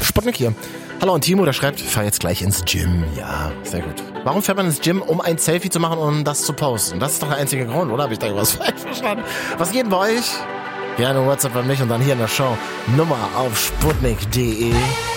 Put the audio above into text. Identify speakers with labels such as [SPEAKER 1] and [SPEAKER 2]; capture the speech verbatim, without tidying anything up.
[SPEAKER 1] Sputnik hier. Hallo, und Timo, der schreibt, ich fahr jetzt gleich ins Gym. Ja, sehr gut. Warum fährt man ins Gym, um ein Selfie zu machen und um das zu posten? Das ist doch der einzige Grund, oder? Habe ich da irgendwas falsch verstanden? Was geht bei euch? Gerne WhatsApp bei mich und dann hier in der Show. Nummer auf sputnik punkt de.